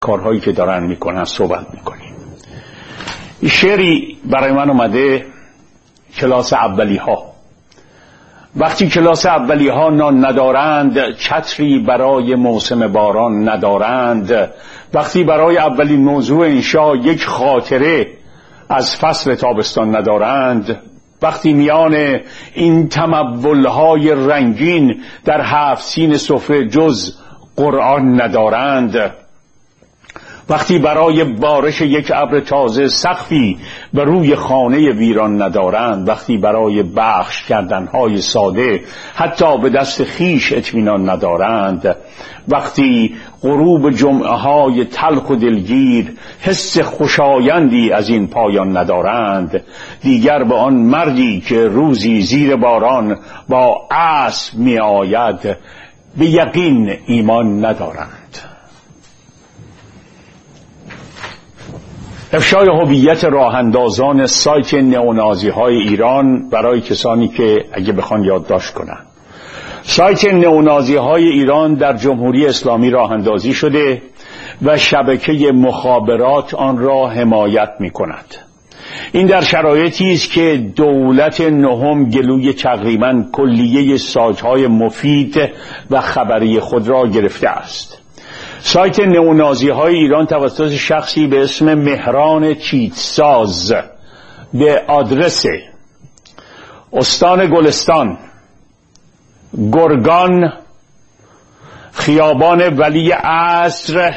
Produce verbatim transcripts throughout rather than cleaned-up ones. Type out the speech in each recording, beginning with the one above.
کارهایی که دارن میکنن صحبت میکنیم. شعری برای من اومده، کلاس اولی ها. وقتی کلاس اولی ها نان ندارند، چتری برای موسم باران ندارند. وقتی برای اولین موضوع انشا یک خاطره از فصل تابستان ندارند. وقتی میان این تمولهای رنگین در هفت سین سفره جز قرآن ندارند. وقتی برای بارش یک ابر تازه سقفی به روی خانه ویران ندارند. وقتی برای بخش کردنهای ساده حتی به دست خیش اطمینان ندارند. وقتی غروب جمعه های تلخ و دلگیر حس خوشایندی از این پایان ندارند، دیگر به آن مردی که روزی زیر باران با اسب می آید به یقین ایمان ندارند. افشای هویت راه اندازان سایت نئونازی های ایران برای کسانی که اگه بخوان یادداشت کنن. سایت نئونازی های ایران در جمهوری اسلامی راه اندازی شده و شبکه مخابرات آن را حمایت می کند. این در شرایطی است که دولت نهم گلوی تقریباً کلیه سایت‌های مفید و خبری خود را گرفته است. سایت نئونازی های ایران توسط شخصی به اسم مهران چیتساز به آدرس استان گلستان، گرگان، خیابان ولی عصر،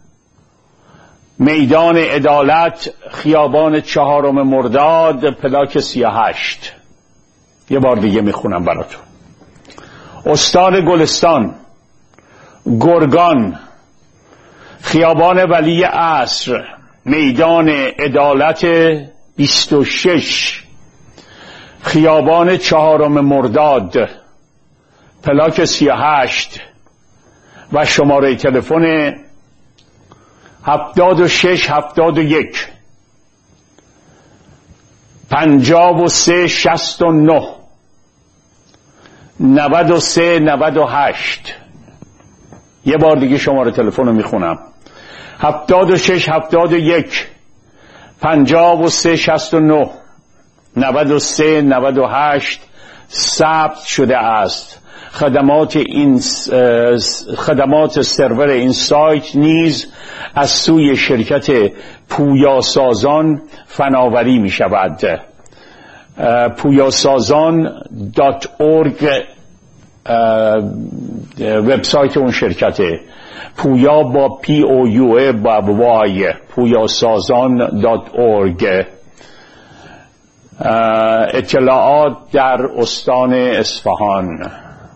میدان عدالت، خیابان چهارم مرداد، پلاک سی و هشت. یه بار دیگه میخونم براتون. استان گلستان، گرگان، خیابان ولی عصر، میدان عدالت بیست و شش، خیابان چهارم مرداد، پلاک سی و هشت و شماره تلفن هفتاد و شش هفتاد و یک پنجاه و سه شصت و نه نود و سه نود و هشت. یه بار دیگه شماره تلفن رو میخونم: هفتاد و شش هفتاد و یک پنجاه و سه شصت و نه نود و سه نود و هشت. ثبت شده است. خدمات این خدمات سرور این سایت نیز از سوی شرکت پویاسازان فناوری می شود. پویاسازان دات اورگ وبسایت اون شرکته. پویا با پی او یو با وای، پویاسازان دات اورگ. اطلاعات در استان اصفهان.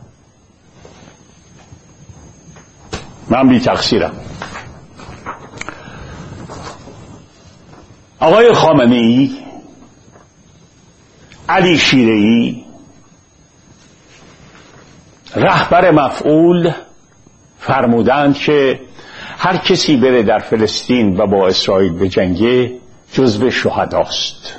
من بی تقصیرم. آقای خامنه‌ای، علی شیره‌ای، رهبر مفعول، فرمودند که هر کسی بره در فلسطین و با اسرائیل بجنگه جزو شهداست.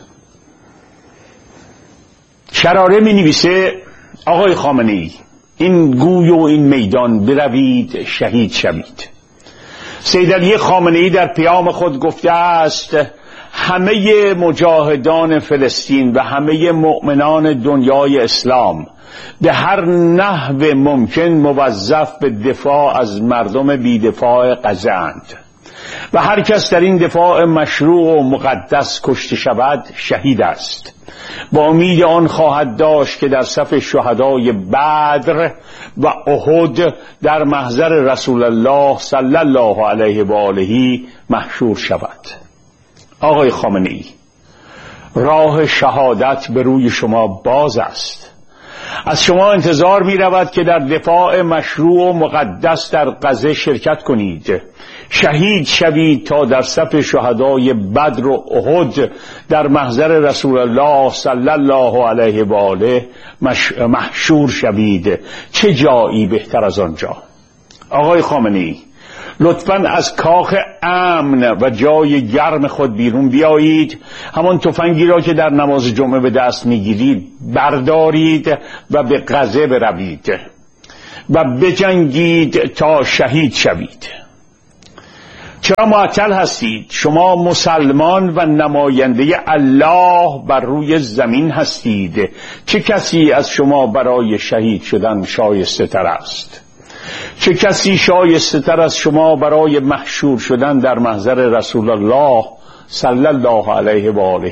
شراره می نویسه: آقای خامنه‌ای، این گوی و این میدان بروید شهید شوید. سید علی خامنه‌ای در پیام خود گفته است همه مجاهدان فلسطین و همه مؤمنان دنیای اسلام به هر نحو ممکن موظف به دفاع از مردم بی‌دفاع غزه اند و هر کس در این دفاع مشروع و مقدس کشته شود شهید است. با امید آن خواهد داشت که در صف شهدای بدر و احد در محضر رسول الله صلی الله علیه و آله محشور شود. آقای خامنه‌ای، راه شهادت به روی شما باز است. از شما انتظار می رود که در دفاع مشروع و مقدس در غزه شرکت کنید، شهید شوید تا در صف شهدای بدر و احد در محضر رسول الله صلی الله علیه و آله محشور شوید. چه جایی بهتر از آنجا؟ آقای خامنه‌ای، لطفاً از کاخ امن و جای گرم خود بیرون بیایید. همان تفنگی را که در نماز جمعه به دست میگیرید بردارید و به غزه بروید و بجنگید تا شهید شوید. چرا معطل هستید؟ شما مسلمان و نماینده الله بر روی زمین هستید. چه کسی از شما برای شهید شدن شایسته تر است؟ چه کسی شایسته تر از شما برای محشور شدن در محضر رسول الله صلی الله علیه و آله؟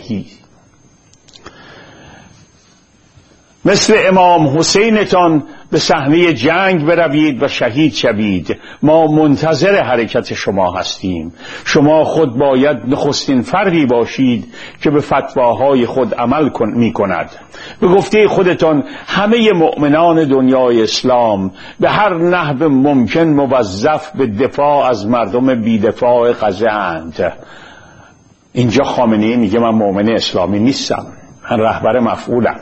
مثل امام حسینتان به صحنه جنگ بروید و شهید شوید. ما منتظر حرکت شما هستیم. شما خود باید نخستین فردی باشید که به فتواهای خود عمل می کند. به گفته خودتان همه مؤمنان دنیای اسلام به هر نحو ممکن موظف به دفاع از مردم بی‌دفاع غزه اند. اینجا خامنه‌ای میگه من مؤمن اسلامی نیستم، من رهبر مفعولم.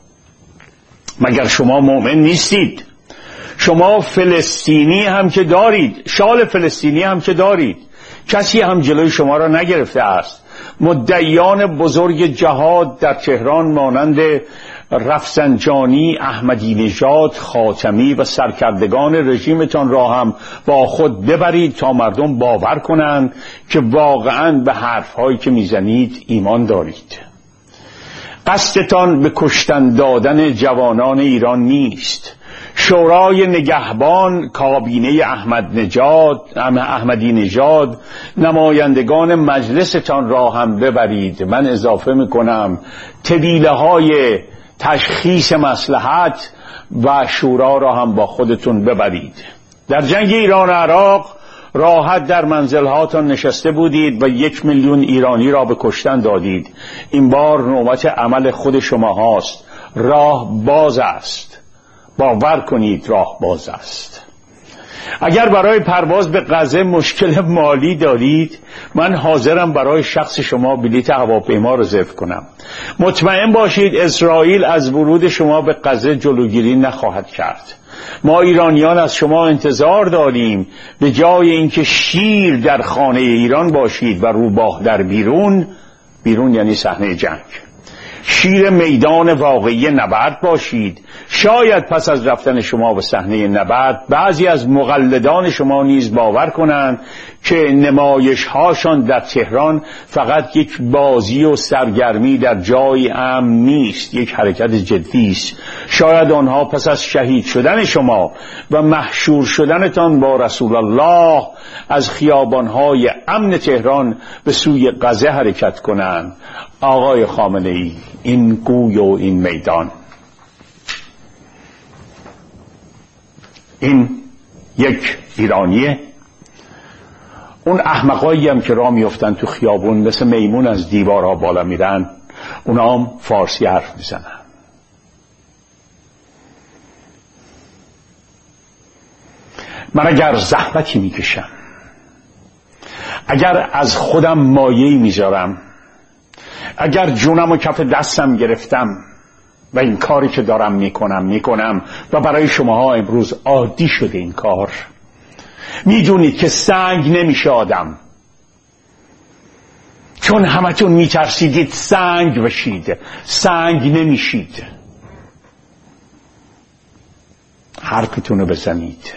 مگر شما مؤمن نیستید؟ شما فلسطینی هم که دارید، شال فلسطینی هم که دارید، کسی هم جلوی شما را نگرفته است. مدعیان بزرگ جهاد در تهران مانند رفسنجانی، احمدی نژاد، خاتمی و سرکردگان رژیمتان را هم با خود ببرید تا مردم باور کنند که واقعاً به حرفهایی که میزنید ایمان دارید. قصدتان به کشتن دادن جوانان ایران نیست. شورای نگهبان، کابینه احمد نژاد، احمدی نژاد، نمایندگان مجلستان را هم ببرید. من اضافه میکنم طویله های تشخیص مصلحت و شورا را هم با خودتون ببرید. در جنگ ایران و عراق راحت در منزلهاتان نشسته بودید و یک میلیون ایرانی را به کشتن دادید. این بار نوبت عمل خود شما هاست. راه باز است، باور کنید راه باز است. اگر برای پرواز به غزه مشکل مالی دارید، من حاضرم برای شخص شما بلیط هواپیما رزرو کنم. مطمئن باشید اسرائیل از ورود شما به غزه جلوگیری نخواهد کرد. ما ایرانیان از شما انتظار داریم به جای اینکه شیر در خانه ایران باشید و روباه در بیرون، بیرون یعنی صحنه جنگ، شیر میدان واقعی نبرد باشید. شاید پس از رفتن شما به صحنه نبرد بعضی از مقلدان شما نیز باور کنند که نمایش هاشان در تهران فقط یک بازی و سرگرمی در جای امن نیست، یک حرکت جدی است. شاید آنها پس از شهید شدن شما و محشور شدنتان با رسول الله از خیابانهای امن تهران به سوی غزه حرکت کنند. آقای خامنه‌ای، این گوی و این میدان، این یک ایرانیه. اون احمقایی هم که راه میفتن تو خیابون مثل میمون از دیوارها بالا میرن، اونا هم فارسی حرف میزنن. من اگر زحمتی میکشم، اگر از خودم مایه‌ای میذارم، اگر جونم و کف دستم گرفتم و این کاری که دارم میکنم میکنم و برای شماها امروز عادی شده این کار، میدونید که سنگ نمیشه آدم، چون همتون میترسیدید سنگ بشید. سنگ نمیشید. حرفتونو بزنید.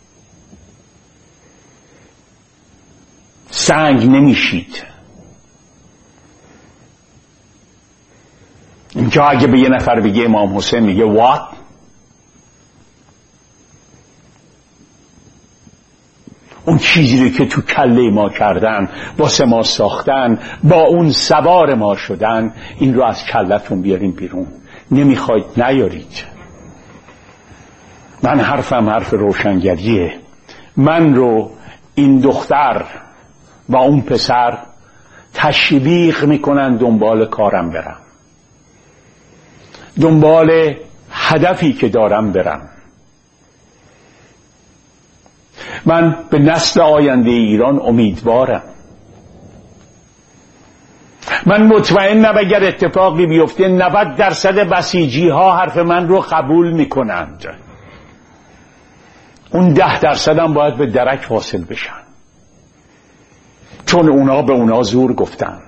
سنگ نمیشید. اینجا اگه به یه نفر بگه امام حسین، میگه وات؟ اون چیزی رو که تو کله ما کردن، واسه ما ساختن، با اون سوار ما شدن، این رو از کلتون بیارین بیرون. نمیخواید نیارید. من حرفم حرف روشنگریه. من رو این دختر و اون پسر تشویق میکنن دنبال کارم برم، دنبال هدفی که دارم برم. من به نسل آینده ایران امیدوارم. من مطمئنم اگر اتفاقی بیفته نود درصد بسیجی ها حرف من رو قبول میکنند. اون ده درصد هم باید به درک واصل بشن، چون اونا به اونا زور گفتن.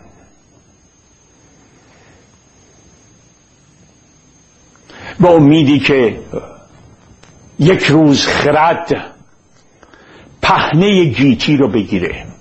با امیدی که یک روز خرد پهنه گیتی رو بگیره.